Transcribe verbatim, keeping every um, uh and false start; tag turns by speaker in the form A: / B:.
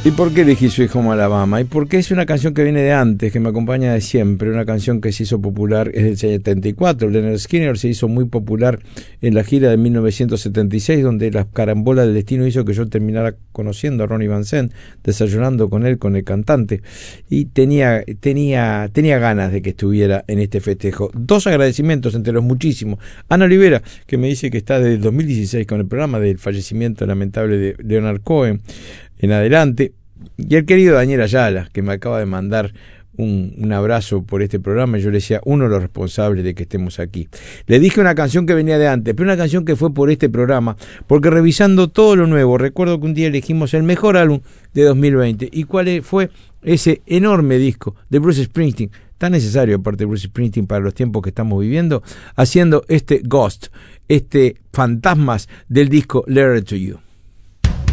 A: ¿Y por qué elegí Sweet Home Alabama? Y porque es una canción que viene de antes, que me acompaña de siempre, una canción que se hizo popular en el setenta y cuatro. Leonard Skinner se hizo muy popular en la gira de mil novecientos setenta y seis, donde la carambola del destino hizo que yo terminara conociendo a Ronnie Van Zant, desayunando con él, con el cantante, y tenía, tenía, tenía ganas de que estuviera en este festejo. Dos agradecimientos entre los muchísimos. Ana Olivera, que me dice que está desde el dos mil dieciséis con el programa del fallecimiento lamentable de Leonard Cohen en adelante, y el querido Daniel Ayala, que me acaba de mandar un, un abrazo por este programa, y yo le decía, uno de los responsables de que estemos aquí. Le dije una canción que venía de antes, pero una canción que fue por este programa, porque revisando todo lo nuevo, recuerdo que un día elegimos el mejor álbum de dos mil veinte, y cuál fue ese enorme disco de Bruce Springsteen, tan necesario aparte de Bruce Springsteen para los tiempos que estamos viviendo, haciendo este Ghost, este Fantasmas del disco Letter to You.